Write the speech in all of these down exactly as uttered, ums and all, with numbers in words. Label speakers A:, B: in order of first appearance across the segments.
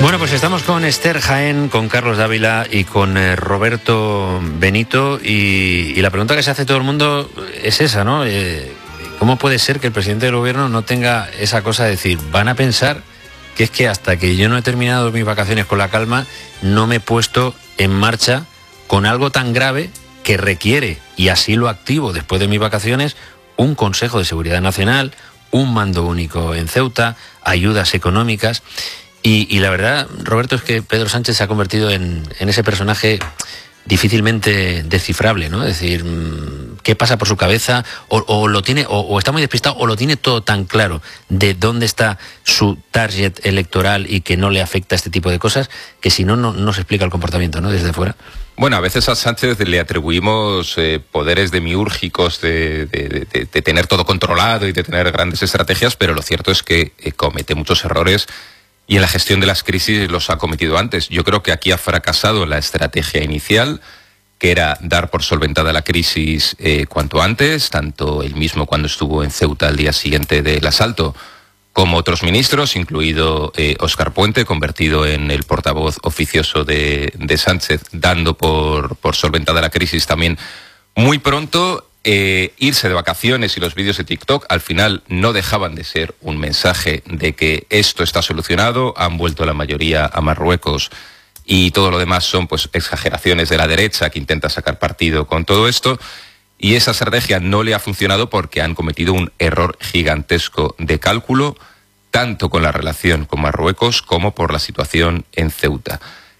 A: Bueno, pues estamos con Esther Jaén, con Carlos Dávila y con eh, Roberto Benito, y, y la pregunta que se hace todo el mundo es esa, ¿no? Eh, ¿Cómo puede ser que el presidente del gobierno no tenga esa cosa de decir, van a pensar que es que hasta que yo no he terminado mis vacaciones con la calma, no me he puesto en marcha con algo tan grave que requiere, y así lo activo después de mis vacaciones, un Consejo de Seguridad Nacional, un mando único en Ceuta, ayudas económicas? Y, y la verdad, Roberto, es que Pedro Sánchez se ha convertido en, en ese personaje difícilmente descifrable, ¿no? Es decir, ¿qué pasa por su cabeza? O, o lo tiene, o, o está muy despistado, o lo tiene todo tan claro de dónde está su target electoral y que no le afecta este tipo de cosas, que si no, no, no se explica el comportamiento, ¿no? Desde fuera.
B: Bueno, a veces a Sánchez le atribuimos eh, poderes demiúrgicos de, de, de, de tener todo controlado y de tener grandes estrategias, pero lo cierto es que eh, comete muchos errores. Y en la gestión de las crisis los ha cometido antes. Yo creo que aquí ha fracasado la estrategia inicial, que era dar por solventada la crisis eh, cuanto antes, tanto él mismo cuando estuvo en Ceuta al día siguiente del asalto, como otros ministros, incluido eh, Óscar Puente, convertido en el portavoz oficioso de, de Sánchez, dando por, por solventada la crisis también muy pronto. Eh, irse de vacaciones y los vídeos de TikTok al final no dejaban de ser un mensaje de que esto está solucionado, han vuelto la mayoría a Marruecos y todo lo demás son pues exageraciones de la derecha que intenta sacar partido con todo esto, y esa estrategia no le ha funcionado porque han cometido un error gigantesco de cálculo, tanto con la relación con Marruecos como por la situación en Ceuta.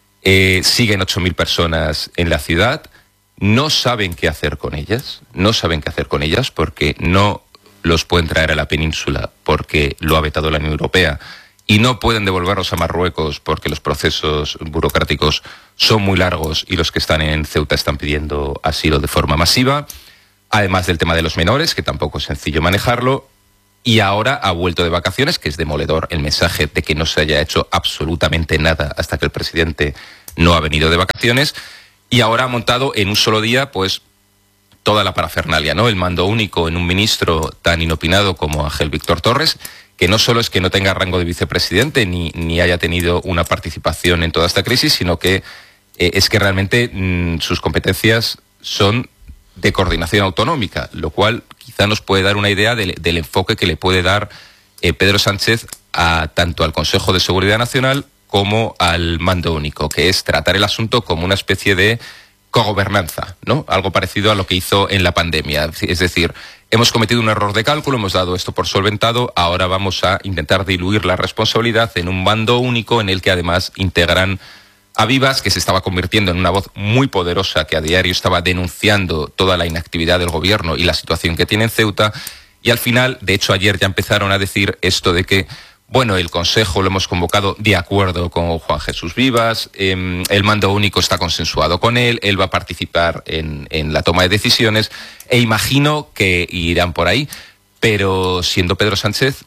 B: Eh, siguen ocho mil personas en la ciudad. No saben qué hacer con ellas, no saben qué hacer con ellas porque no los pueden traer a la península porque lo ha vetado la Unión Europea, y no pueden devolverlos a Marruecos porque los procesos burocráticos son muy largos y los que están en Ceuta están pidiendo asilo de forma masiva, además del tema de los menores, que tampoco es sencillo manejarlo, y ahora ha vuelto de vacaciones, que es demoledor el mensaje de que no se haya hecho absolutamente nada hasta que el presidente no ha venido de vacaciones. Y ahora ha montado en un solo día, pues, toda la parafernalia, ¿no? El mando único en un ministro tan inopinado como Ángel Víctor Torres, que no solo es que no tenga rango de vicepresidente ni, ni haya tenido una participación en toda esta crisis, sino que eh, es que realmente mmm, sus competencias son de coordinación autonómica, lo cual quizá nos puede dar una idea del, del enfoque que le puede dar eh, Pedro Sánchez a tanto al Consejo de Seguridad Nacional como al mando único, que es tratar el asunto como una especie de cogobernanza, ¿no? Algo parecido a lo que hizo en la pandemia. Es decir, hemos cometido un error de cálculo, hemos dado esto por solventado, ahora vamos a intentar diluir la responsabilidad en un mando único en el que además integran a Vivas, que se estaba convirtiendo en una voz muy poderosa, que a diario estaba denunciando toda la inactividad del gobierno y la situación que tiene en Ceuta. Y al final, de hecho ayer ya empezaron a decir esto de que bueno, el Consejo lo hemos convocado de acuerdo con Juan Jesús Vivas, eh, el mando único está consensuado con él, él va a participar en, en la toma de decisiones, e imagino que irán por ahí, pero siendo Pedro Sánchez,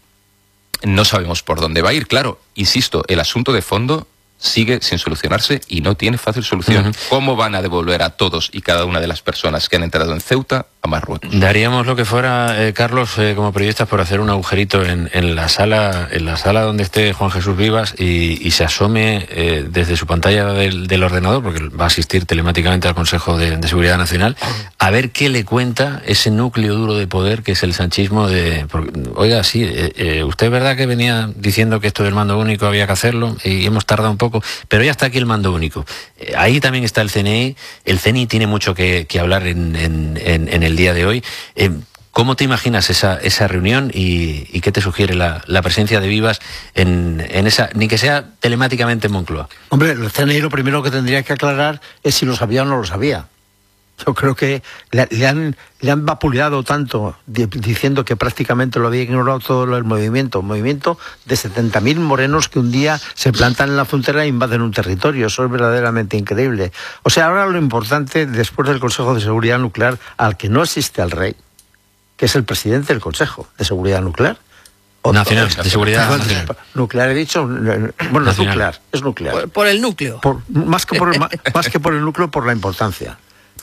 B: no sabemos por dónde va a ir. Claro, insisto, el asunto de fondo sigue sin solucionarse y no tiene fácil solución. Uh-huh. ¿Cómo van a devolver a todos y cada una de las personas que han entrado en Ceuta a Marruecos?
A: Daríamos lo que fuera, eh, Carlos, eh, como periodistas, por hacer un agujerito en, en la sala en la sala donde esté Juan Jesús Vivas y, y se asome eh, desde su pantalla del, del ordenador, porque va a asistir telemáticamente al Consejo de, de Seguridad Nacional, a ver qué le cuenta ese núcleo duro de poder que es el sanchismo de... Porque, oiga, sí, eh, eh, usted es verdad que venía diciendo que esto del mando único había que hacerlo y hemos tardado un poco, pero ya está aquí el mando único. Eh, ahí también está el C N I. El C N I tiene mucho que, que hablar en, en, en, en el día de hoy. Eh, ¿Cómo te imaginas esa, esa reunión y, y qué te sugiere la, la presencia de Vivas en, en esa, ni que sea telemáticamente en Moncloa?
C: Hombre, el C N I lo primero que tendría que aclarar es si lo sabía o no lo sabía. Yo creo que le, le, han, le han vapuleado tanto di, diciendo que prácticamente lo había ignorado todo el movimiento. Un movimiento de setenta mil morenos que un día se plantan en la frontera e invaden un territorio. Eso es verdaderamente increíble. O sea, ahora lo importante, después del Consejo de Seguridad Nuclear, al que no asiste el rey, que es el presidente del Consejo de Seguridad Nuclear.
A: O Nacional, de Seguridad Nacional.
C: Nuclear he dicho, bueno, no es nuclear, es nuclear.
D: Por, por el núcleo.
C: Por, más, que por el, más que por el núcleo, por la importancia.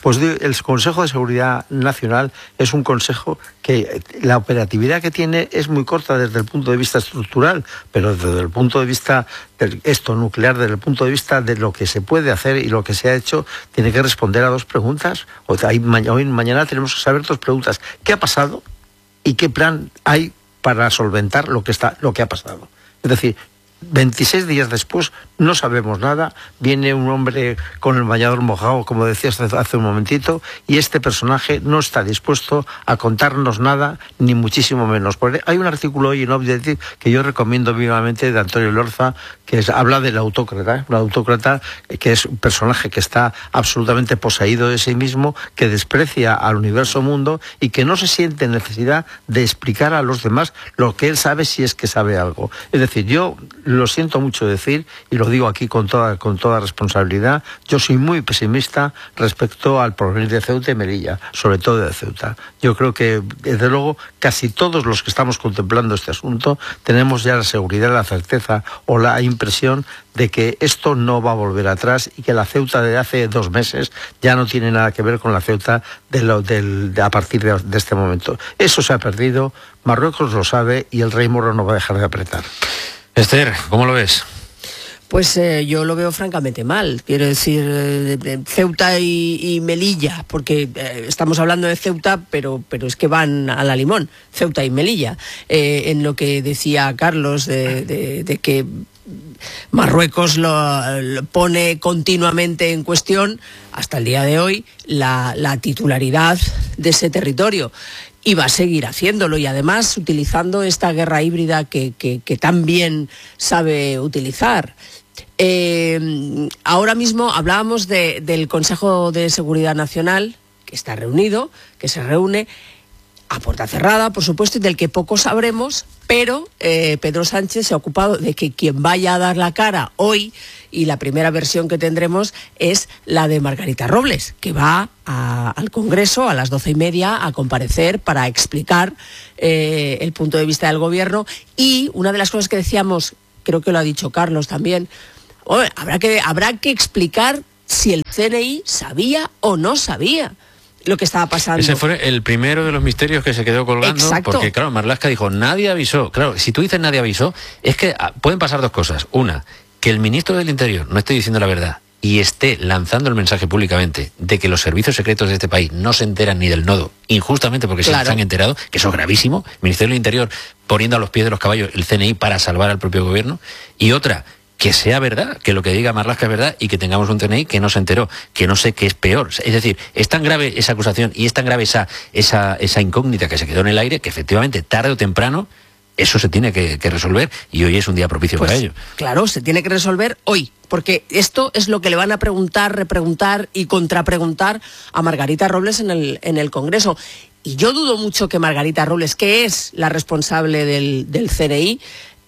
C: Pues el Consejo de Seguridad Nacional es un consejo que la operatividad que tiene es muy corta desde el punto de vista estructural, pero desde el punto de vista de esto nuclear, desde el punto de vista de lo que se puede hacer y lo que se ha hecho, tiene que responder a dos preguntas. O sea, hoy, hoy mañana tenemos que saber dos preguntas: ¿qué ha pasado? ¿Y qué plan hay para solventar lo que está, lo que ha pasado? Es decir, veintiséis días después no sabemos nada, viene un hombre con el bañador mojado, como decías hace un momentito, y este personaje no está dispuesto a contarnos nada, ni muchísimo menos. Porque hay un artículo hoy en Objective que yo recomiendo vivamente, de Antonio Lorza, que es, habla del autócrata, un autócrata que es un personaje que está absolutamente poseído de sí mismo, que desprecia al universo mundo y que no se siente necesidad de explicar a los demás lo que él sabe, si es que sabe algo. Es decir, yo lo siento mucho decir, y lo digo aquí con toda, con toda responsabilidad, yo soy muy pesimista respecto al porvenir de Ceuta y Melilla, sobre todo de Ceuta. Yo creo que, desde luego, casi todos los que estamos contemplando este asunto tenemos ya la seguridad, la certeza o la impresión de que esto no va a volver atrás y que la Ceuta de hace dos meses ya no tiene nada que ver con la Ceuta de lo, del, de, a partir de, de este momento. Eso se ha perdido, Marruecos lo sabe y el rey Moro no va a dejar de apretar.
A: Esther, ¿cómo lo ves?
D: Pues eh, yo lo veo francamente mal. Quiero decir, eh, Ceuta y, y Melilla, porque eh, estamos hablando de Ceuta, pero, pero es que van a la limón, Ceuta y Melilla. Eh, en lo que decía Carlos, de, de, de que Marruecos lo, lo pone continuamente en cuestión, hasta el día de hoy, la, la titularidad de ese territorio. Y va a seguir haciéndolo, y además utilizando esta guerra híbrida que, que, que tan bien sabe utilizar. Eh, ahora mismo hablábamos de, del Consejo de Seguridad Nacional, que está reunido, que se reúne a puerta cerrada, por supuesto, y del que poco sabremos, pero eh, Pedro Sánchez se ha ocupado de que quien vaya a dar la cara hoy, y la primera versión que tendremos es la de Margarita Robles, que va a, al Congreso a las doce y media a comparecer para explicar eh, el punto de vista del Gobierno. Y una de las cosas que decíamos, creo que lo ha dicho Carlos también, oh, habrá que, habrá que explicar si el C N I sabía o no sabía lo que estaba pasando.
A: Ese fue el primero de los misterios que se quedó colgando.
D: Exacto.
A: Porque claro, Marlaska dijo, nadie avisó. Claro, si tú dices nadie avisó, es que pueden pasar dos cosas. Una, que el ministro del Interior no esté diciendo la verdad y esté lanzando el mensaje públicamente de que los servicios secretos de este país no se enteran ni del nodo, injustamente porque claro, se han enterado, que eso es gravísimo. El Ministerio del Interior poniendo a los pies de los caballos el C N I para salvar al propio gobierno. Y otra, que sea verdad, que lo que diga Marlaska es verdad y que tengamos un C N I que no se enteró, que no sé qué es peor. Es decir, es tan grave esa acusación y es tan grave esa, esa, esa incógnita que se quedó en el aire que efectivamente tarde o temprano eso se tiene que, que resolver, y hoy es un día propicio pues, para ello.
D: Claro, se tiene que resolver hoy, porque esto es lo que le van a preguntar, repreguntar y contrapreguntar a Margarita Robles en el, en el Congreso. Y yo dudo mucho que Margarita Robles, que es la responsable del, del C N I,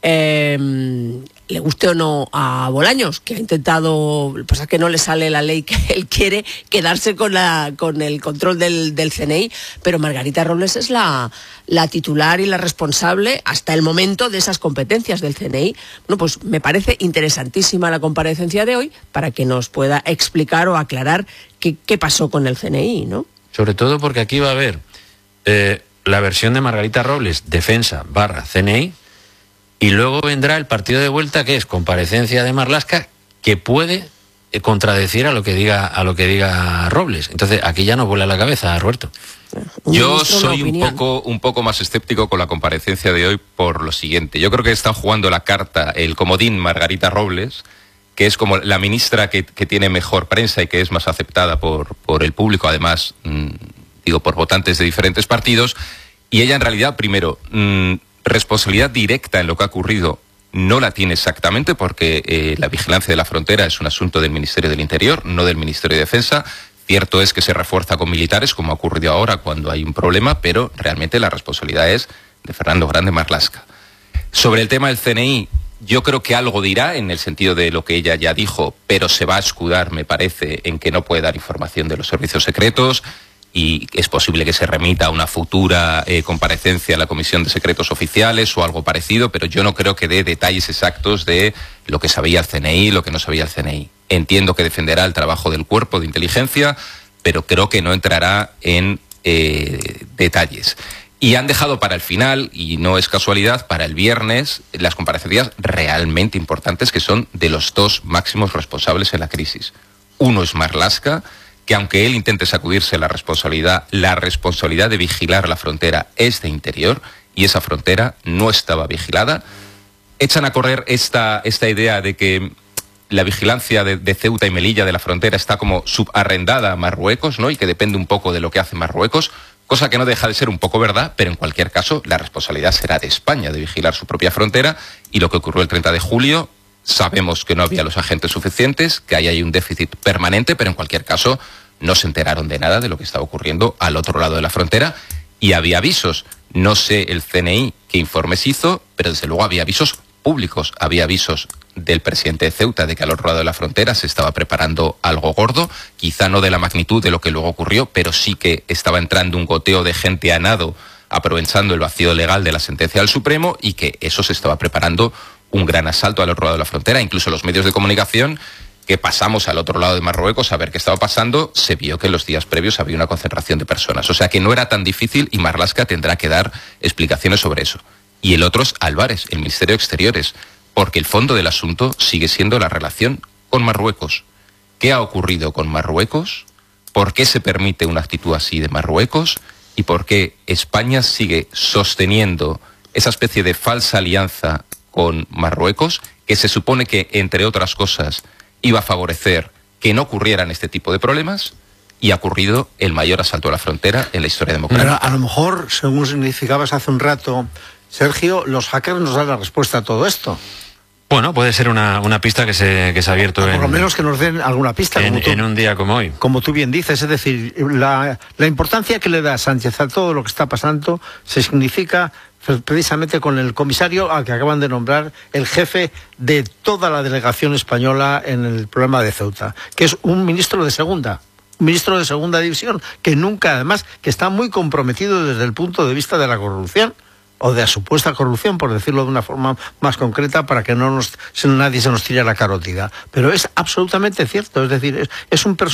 D: eh, le guste o no a Bolaños, que ha intentado, pues es que no le sale la ley que él quiere, quedarse con la con el control del, del C N I, pero Margarita Robles es la, la titular y la responsable hasta el momento de esas competencias del C N I. Bueno, pues me parece interesantísima la comparecencia de hoy para que nos pueda explicar o aclarar qué, qué pasó con el C N I, ¿no?
A: Sobre todo porque aquí va a haber eh, la versión de Margarita Robles, defensa barra C N I, y luego vendrá el partido de vuelta, que es comparecencia de Marlaska, que puede contradecir a lo que diga a lo que diga Robles. Entonces aquí ya nos vuela la cabeza, Roberto.
B: Yo soy un poco un poco más escéptico con la comparecencia de hoy por lo siguiente. Yo creo que están jugando la carta, el comodín Margarita Robles, que es como la ministra que, que tiene mejor prensa y que es más aceptada por, por el público, además, mmm, digo, por votantes de diferentes partidos. Y ella en realidad, primero, mmm, responsabilidad directa en lo que ha ocurrido no la tiene exactamente, porque eh, la vigilancia de la frontera es un asunto del Ministerio del Interior, no del Ministerio de Defensa. Cierto es que se refuerza con militares, como ha ocurrido ahora cuando hay un problema, pero realmente la responsabilidad es de Fernando Grande Marlaska. Sobre el tema del C N I, yo creo que algo dirá en el sentido de lo que ella ya dijo, pero se va a escudar, me parece, en que no puede dar información de los servicios secretos, y es posible que se remita a una futura eh, comparecencia a la Comisión de Secretos Oficiales o algo parecido, pero yo no creo que dé detalles exactos de lo que sabía el C N I, lo que no sabía el C N I. Entiendo que defenderá el trabajo del cuerpo de inteligencia, pero creo que no entrará en eh, detalles. Y han dejado para el final, y no es casualidad, para el viernes, las comparecencias realmente importantes que son de los dos máximos responsables en la crisis. Uno es Marlaska, que aunque él intente sacudirse la responsabilidad, la responsabilidad de vigilar la frontera es de Interior, y esa frontera no estaba vigilada. Echan a correr esta, esta idea de que la vigilancia de, de Ceuta y Melilla de la frontera está como subarrendada a Marruecos, ¿no? Y que depende un poco de lo que hace Marruecos, cosa que no deja de ser un poco verdad, pero en cualquier caso la responsabilidad será de España de vigilar su propia frontera, y lo que ocurrió el treinta de julio, sabemos que no había los agentes suficientes, que ahí hay un déficit permanente, pero en cualquier caso no se enteraron de nada de lo que estaba ocurriendo al otro lado de la frontera, y había avisos. No sé el C N I qué informes hizo, pero desde luego había avisos públicos, había avisos del presidente de Ceuta de que al otro lado de la frontera se estaba preparando algo gordo, quizá no de la magnitud de lo que luego ocurrió, pero sí que estaba entrando un goteo de gente a nado aprovechando el vacío legal de la sentencia del Supremo, y que eso se estaba preparando un gran asalto al otro lado de la frontera. Incluso los medios de comunicación que pasamos al otro lado de Marruecos a ver qué estaba pasando, se vio que en los días previos había una concentración de personas. O sea que no era tan difícil, y Marlaska tendrá que dar explicaciones sobre eso. Y el otro es Álvarez, el Ministerio de Exteriores, porque el fondo del asunto sigue siendo la relación con Marruecos. ¿Qué ha ocurrido con Marruecos? ¿Por qué se permite una actitud así de Marruecos? ¿Y por qué España sigue sosteniendo esa especie de falsa alianza con Marruecos, que se supone que, entre otras cosas, iba a favorecer que no ocurrieran este tipo de problemas, y ha ocurrido el mayor asalto a la frontera en la historia democrática?
C: Pero a lo mejor, según significabas hace un rato, Sergio, los hackers nos dan la respuesta a todo esto.
A: Bueno, puede ser una, una pista que se, que se ha abierto.
C: Por
A: en,
C: lo menos que nos den alguna pista.
A: En,
C: como tú,
A: en un día como hoy.
C: Como tú bien dices, es decir, la, la importancia que le da Sánchez a todo lo que está pasando se significa precisamente con el comisario al que acaban de nombrar, el jefe de toda la delegación española en el problema de Ceuta, que es un ministro de segunda. Un ministro de segunda división, que nunca, además, que está muy comprometido desde el punto de vista de la corrupción, o de la supuesta corrupción, por decirlo de una forma más concreta, para que no nos, nadie se nos tire la carótida. Pero es absolutamente cierto, es decir, es, es un personaje